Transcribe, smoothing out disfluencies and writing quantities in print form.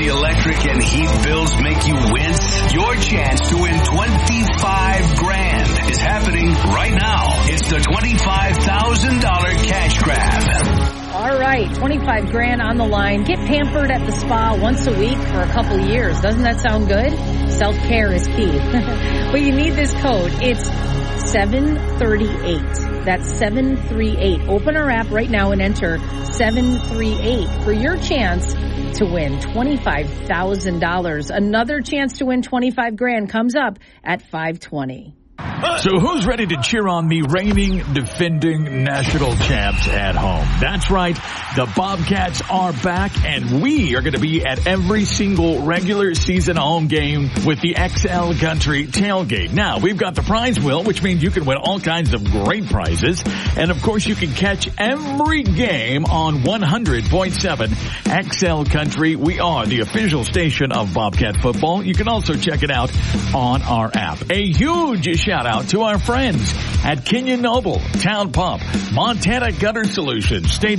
the electric and heat bills make you wince? Your chance to win $25,000 is happening right now. It's the $25,000 cash grab. All right, $25,000 on the line. Get pampered at the spa once a week for a couple years. Doesn't that sound good? Self-care is key. But you need this code. It's 738. That's 738. Open our app right now and enter 738 for your chance to win $25,000. Another chance to win $25,000 comes up at 5:20. So who's ready to cheer on the reigning, defending national champs at home? That's right. The Bobcats are back, and we are going to be at every single regular season home game with the XL Country Tailgate. Now, we've got the prize wheel, which means you can win all kinds of great prizes. And, of course, you can catch every game on 100.7 XL Country. We are the official station of Bobcat football. You can also check it out on our app. A huge shout out to our friends at Kenyon Noble, Town Pump, Montana Gutter Solutions, State